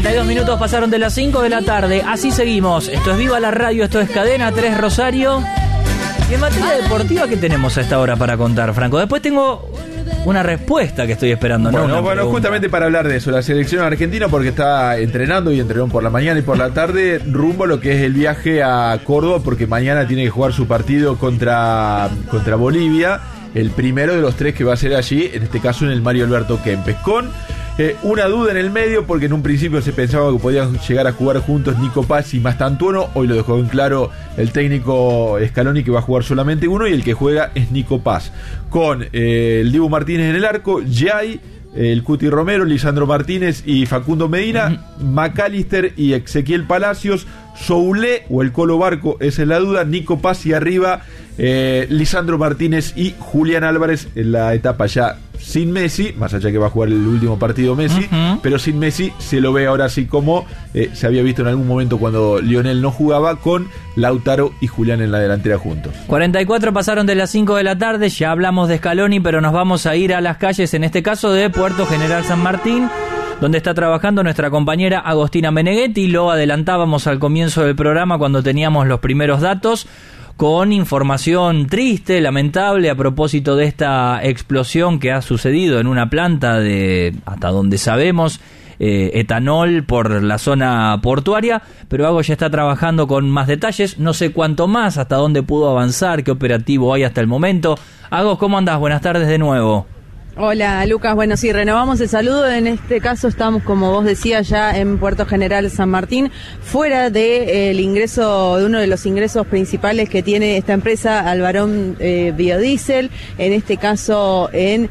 42 minutos pasaron de las 5 de la tarde. Así seguimos. Esto es Viva la Radio, esto es Cadena 3 Rosario. Y en materia deportiva, ¿qué tenemos a esta hora para contar, Franco? Después tengo una respuesta que estoy esperando. Bueno, justamente para hablar de eso, la selección argentina, porque está entrenando y entrenó por la mañana y por la tarde, rumbo a lo que es el viaje a Córdoba, porque mañana tiene que jugar su partido contra Bolivia, el primero de los 3 que va a ser allí, en este caso en el Mario Alberto Kempes, con una duda en el medio, porque en un principio se pensaba que podían llegar a jugar juntos Nico Paz y Mastantuono. Hoy lo dejó en claro el técnico Scaloni, que va a jugar solamente uno, y el que juega es Nico Paz, con el Dibu Martínez en el arco, Jay, el Cuti Romero, Lisandro Martínez y Facundo Medina, McAllister y Ezequiel Palacios, Soulé o el Colo Barco, esa es la duda, Nico Paz, y arriba Lisandro Martínez y Julián Álvarez en la etapa ya sin Messi, más allá que va a jugar el último partido Messi, pero sin Messi se lo ve ahora así como se había visto en algún momento cuando Lionel no jugaba, con Lautaro y Julián en la delantera juntos. 44 pasaron de las 5 de la tarde, ya hablamos de Scaloni, pero nos vamos a ir a las calles, en este caso de Puerto General San Martín, donde está trabajando nuestra compañera Agostina Meneghetti. Lo adelantábamos al comienzo del programa cuando teníamos los primeros datos, con información triste, lamentable, a propósito de esta explosión que ha sucedido en una planta de, hasta donde sabemos, etanol por la zona portuaria. Pero Ago ya está trabajando con más detalles, no sé cuánto más, hasta dónde pudo avanzar, qué operativo hay hasta el momento. Ago, ¿cómo andás? Buenas tardes de nuevo. Hola Lucas, bueno sí, renovamos el saludo. En este caso estamos, como vos decías, ya en Puerto General San Martín, fuera de el ingreso, de uno de los ingresos principales que tiene esta empresa, Alvarón Biodiesel, en este caso en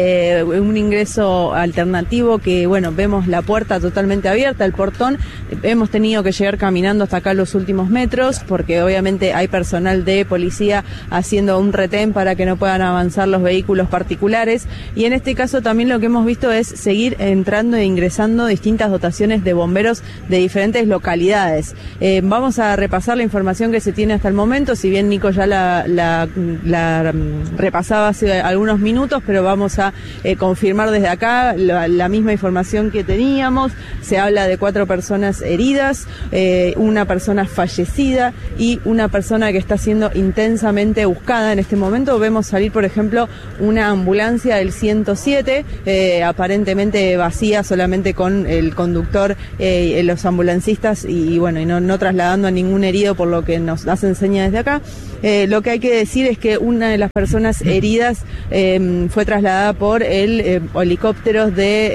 un ingreso alternativo que, bueno, vemos la puerta totalmente abierta, el portón. Hemos tenido que llegar caminando hasta acá los últimos metros, porque obviamente hay personal de policía haciendo un retén para que no puedan avanzar los vehículos particulares. Y en este caso también lo que hemos visto es seguir entrando e ingresando distintas dotaciones de bomberos de diferentes localidades. Vamos a repasar la información que se tiene hasta el momento, si bien Nico ya la repasaba hace algunos minutos, pero vamos a confirmar desde acá la misma información que teníamos. Se habla de 4 personas heridas, una persona fallecida y una persona que está siendo intensamente buscada. En este momento vemos salir, por ejemplo, una ambulancia del 107, aparentemente vacía, solamente con el conductor, los ambulancistas y bueno, y no trasladando a ningún herido, por lo que nos hacen señas desde acá. Lo que hay que decir es que una de las personas heridas fue trasladada por el helicópteros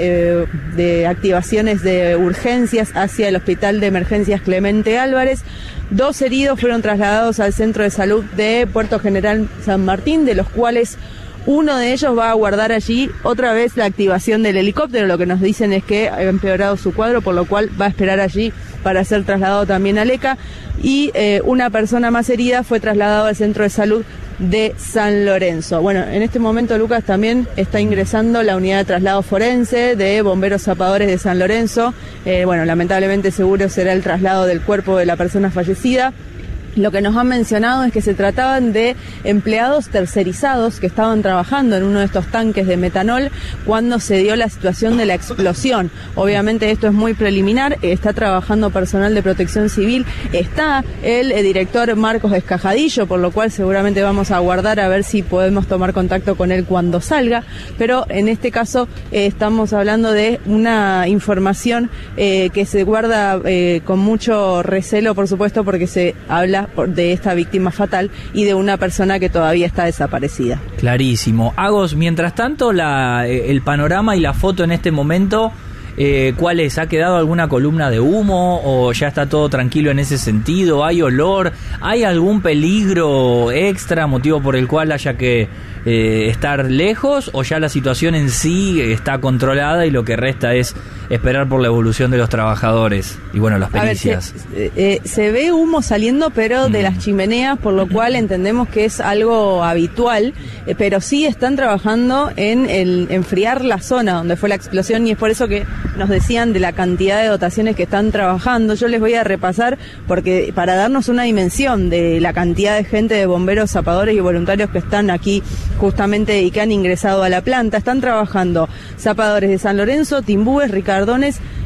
de activaciones de urgencias hacia el Hospital de Emergencias Clemente Álvarez. 2 heridos fueron trasladados al Centro de Salud de Puerto General San Martín, de los cuales uno de ellos va a aguardar allí otra vez la activación del helicóptero. Lo que nos dicen es que ha empeorado su cuadro, por lo cual va a esperar allí para ser trasladado también a Leca. Y una persona más herida fue trasladada al Centro de Salud de San Lorenzo. Bueno, en este momento, Lucas, también está ingresando la unidad de traslado forense de bomberos zapadores de San Lorenzo. Bueno, lamentablemente seguro será el traslado del cuerpo de la persona fallecida. Lo que nos han mencionado es que se trataban de empleados tercerizados que estaban trabajando en uno de estos tanques de metanol cuando se dio la situación de la explosión. Obviamente esto es muy preliminar, está trabajando personal de Protección Civil, está el director Marcos Escajadillo, por lo cual seguramente vamos a aguardar a ver si podemos tomar contacto con él cuando salga, pero en este caso estamos hablando de una información que se guarda con mucho recelo, por supuesto, porque se habla de esta víctima fatal y de una persona que todavía está desaparecida. Clarísimo. Agos, mientras tanto, el panorama y la foto en este momento, ¿cuál es? ¿Ha quedado alguna columna de humo o ya está todo tranquilo en ese sentido? ¿Hay olor? ¿Hay algún peligro extra, motivo por el cual haya que estar lejos, o ya la situación en sí está controlada y lo que resta es esperar por la evolución de los trabajadores y bueno, las pericias? A ver, se ve humo saliendo, pero de las chimeneas, por lo cual entendemos que es algo habitual, pero sí están trabajando en enfriar la zona donde fue la explosión, y es por eso que nos decían de la cantidad de dotaciones que están trabajando. Yo les voy a repasar porque para darnos una dimensión de la cantidad de gente, de bomberos, zapadores y voluntarios que están aquí justamente y que han ingresado a la planta. Están trabajando zapadores de San Lorenzo, Timbúes, Ricardones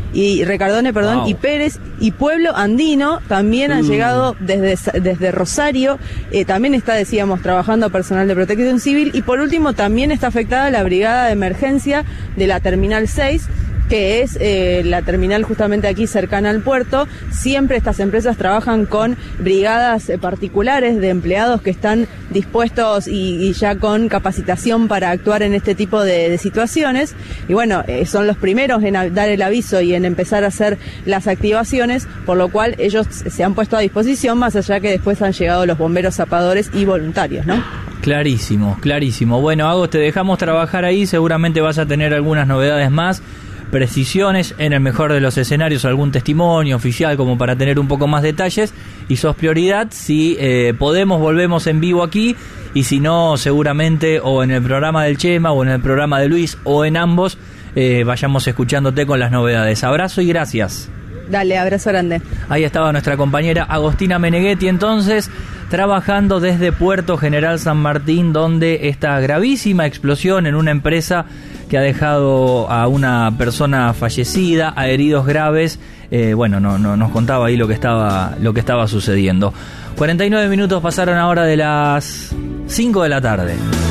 y Recardone, perdón, Wow. y Pérez y Pueblo Andino también han llegado desde Rosario. También está, decíamos, trabajando personal de protección civil. Y por último también está afectada la brigada de emergencia de la Terminal 6, que es la terminal justamente aquí cercana al puerto. Siempre estas empresas trabajan con brigadas particulares de empleados que están dispuestos y ya con capacitación para actuar en este tipo de situaciones. Y bueno, son los primeros en dar el aviso y en empezar a hacer las activaciones, por lo cual ellos se han puesto a disposición, más allá que después han llegado los bomberos zapadores y voluntarios, ¿no? Clarísimo, clarísimo. Bueno, Agos, te dejamos trabajar ahí, seguramente vas a tener algunas novedades más, precisiones, en el mejor de los escenarios algún testimonio oficial como para tener un poco más detalles, y sos prioridad. Si podemos, volvemos en vivo aquí, y si no, seguramente o en el programa del Chema o en el programa de Luis o en ambos vayamos escuchándote con las novedades. Abrazo y gracias. Dale, abrazo grande. Ahí estaba nuestra compañera Agostina Meneghetti, entonces, trabajando desde Puerto General San Martín, donde esta gravísima explosión en una empresa que ha dejado a una persona fallecida, a heridos graves, bueno, no nos contaba ahí lo que estaba sucediendo. 49 minutos pasaron ahora de las 5 de la tarde.